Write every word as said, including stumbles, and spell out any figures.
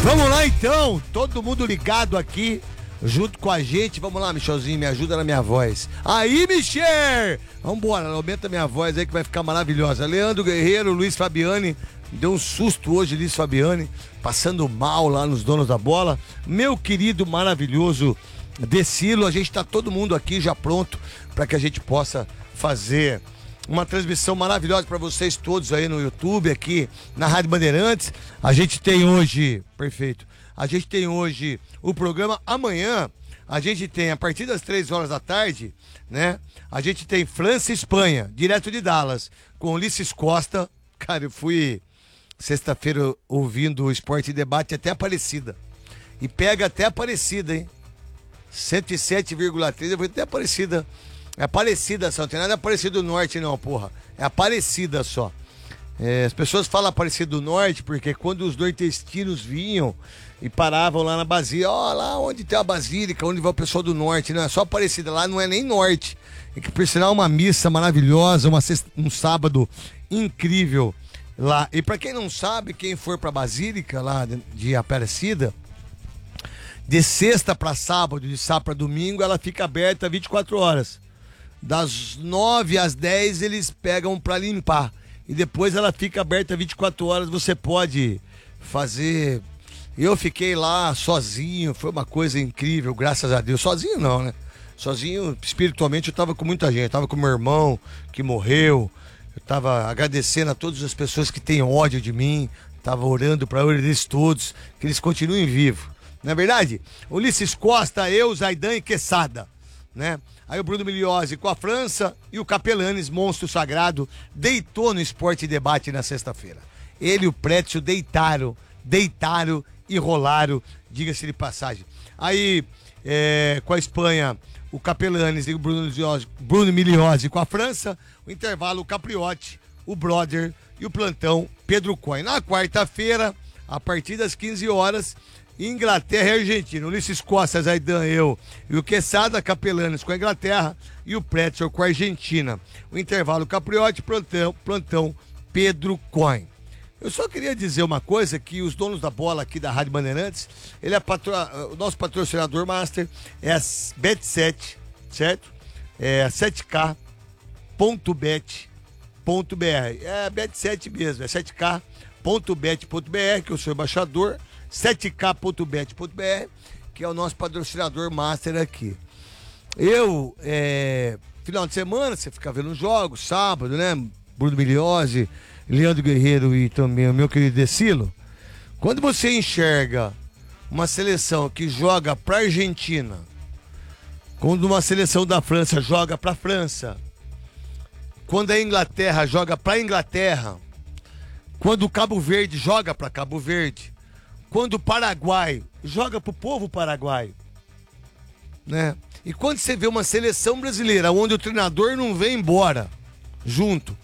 Vamos lá então, todo mundo ligado aqui, junto com a gente. Vamos lá, Michelzinho, me ajuda na minha voz. Aí, Michel! Vambora, aumenta minha voz aí que vai ficar maravilhosa. Leandro Guerreiro, Luiz Fabiani, deu um susto hoje, Luiz Fabiani, passando mal lá nos Donos da Bola. Meu querido, maravilhoso Decilo, a gente tá todo mundo aqui já pronto para que a gente possa fazer uma transmissão maravilhosa para vocês todos aí no YouTube, aqui na Rádio Bandeirantes. A gente tem hoje, perfeito, a gente tem hoje o programa. Amanhã a gente tem, a partir das três horas da tarde, né? A gente tem França e Espanha, direto de Dallas, com Ulisses Costa. Cara, eu fui sexta-feira ouvindo o Esporte Debate até Aparecida. E pega até Aparecida, hein? cento e sete vírgula três, eu fui até Aparecida. É Aparecida só, não tem nada Aparecido do Norte não, porra. É Aparecida só. É, as pessoas falam Aparecido do Norte porque quando os nordestinos vinham e paravam lá na Basílica, ó, lá onde tem a Basílica, onde vai o pessoal do Norte, não é só Aparecida, lá não é nem Norte. É que por sinal uma missa maravilhosa, uma sexta, um sábado incrível lá. E pra quem não sabe, quem for pra Basílica lá de, de Aparecida, de sexta pra sábado, de sábado pra domingo, ela fica aberta vinte e quatro horas. Das nove às dez eles pegam pra limpar. E depois ela fica aberta vinte e quatro horas, você pode fazer. Eu fiquei lá sozinho, foi uma coisa incrível, graças a Deus. Sozinho não, né? Sozinho, espiritualmente, eu tava com muita gente. Eu tava com meu irmão que morreu. Eu tava agradecendo a todas as pessoas que têm ódio de mim. Tava orando pra eles todos, que eles continuem vivos. Não é verdade? Ulisses Costa, eu, Zaidan e Quesada, né? Aí o Bruno Migliozzi com a França e o Capelanes, monstro sagrado, deitou no Esporte Debate na sexta-feira. Ele e o Prétio deitaram, deitaram e rolaram, diga-se de passagem. Aí, é, com a Espanha, o Capelanes e o Bruno Migliozzi, Bruno Migliozzi com a França, o intervalo, o Capriotti, o Brother e o plantão Pedro Coin. Na quarta-feira, a partir das quinze horas, Inglaterra e Argentina. Ulisses Costa, Zaidan, eu e o Quesada, Capelanes com a Inglaterra e o Pretzel com a Argentina. O intervalo Capriotti, plantão, plantão Pedro Coin. Eu só queria dizer uma coisa, que os donos da bola aqui da Rádio Bandeirantes, ele é patro... o nosso patrocinador master é a Bet sete, certo? É sete K ponto bet ponto b r. É a Bet sete mesmo, é sete K ponto bet ponto b r, que eu sou embaixador. sete K ponto bet ponto b r, que é o nosso patrocinador master aqui. Eu, é, final de semana, você fica vendo os jogos, sábado, né? Bruno Migliozzi, Leandro Guerreiro e também o meu querido Decilo. Quando você enxerga uma seleção que joga pra Argentina, quando uma seleção da França joga pra França, quando a Inglaterra joga pra Inglaterra, quando o Cabo Verde joga pra Cabo Verde, quando o Paraguai joga pro povo paraguaio, né? E quando você vê uma seleção brasileira onde o treinador não vem embora junto,